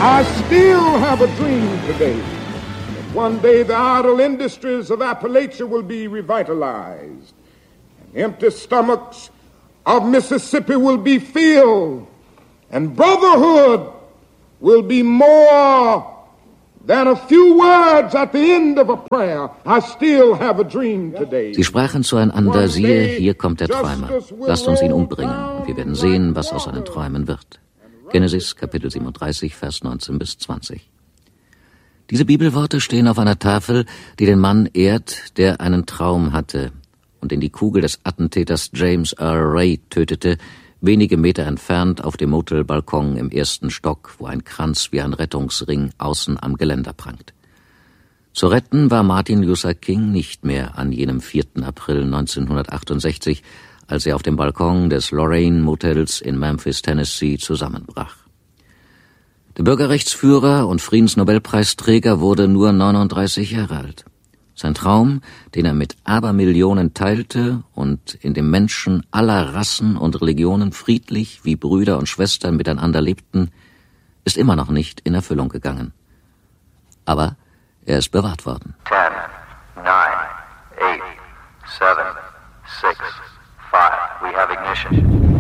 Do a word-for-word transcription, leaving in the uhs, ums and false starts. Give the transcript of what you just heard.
I still have a dream today that one day the idle industries of Appalachia will be revitalized and empty stomachs of Mississippi will be filled and brotherhood will be more than a few words at the end of a prayer. I still have a dream today. Sie sprachen zueinander, siehe, hier kommt der Träumer. Lasst uns ihn umbringen, und wir werden sehen, was aus seinen Träumen wird. Genesis, Kapitel siebenunddreißig, Vers neunzehn bis zwanzig. Diese Bibelworte stehen auf einer Tafel, die den Mann ehrt, der einen Traum hatte und den die Kugel des Attentäters James R. Ray tötete, wenige Meter entfernt auf dem Motelbalkon im ersten Stock, wo ein Kranz wie ein Rettungsring außen am Geländer prangt. Zu retten war Martin Luther King nicht mehr an jenem vierten April neunzehnhundertachtundsechzig, als er auf dem Balkon des Lorraine Motels in Memphis, Tennessee, zusammenbrach. Der Bürgerrechtsführer und Friedensnobelpreisträger wurde nur neununddreißig Jahre alt. Sein Traum, den er mit Abermillionen teilte und in dem Menschen aller Rassen und Religionen friedlich wie Brüder und Schwestern miteinander lebten, ist immer noch nicht in Erfüllung gegangen. Aber er ist bewahrt worden. Ten, nine, eight, seven, six, five. We have ignition.